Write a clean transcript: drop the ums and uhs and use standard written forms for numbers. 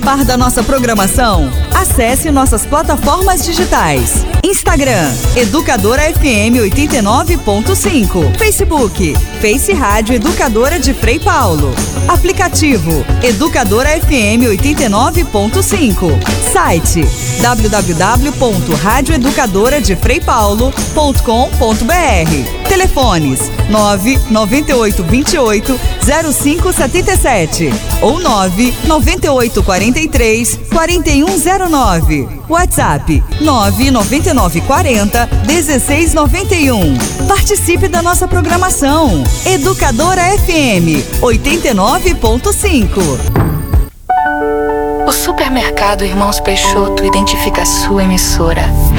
Par da nossa programação, acesse nossas plataformas digitais. Instagram, Educadora FM 89.5. Facebook, Face Rádio Educadora de Frei Paulo. Aplicativo, Educadora FM 89.5. Site, www.radioeducadoradefreipaulo.com.br. Telefones, 99828-0577 ou 99843-4109. WhatsApp, 99940-1691. Participe da nossa programação. Educadora FM 89.5. O Supermercado Irmãos Peixoto identifica a sua emissora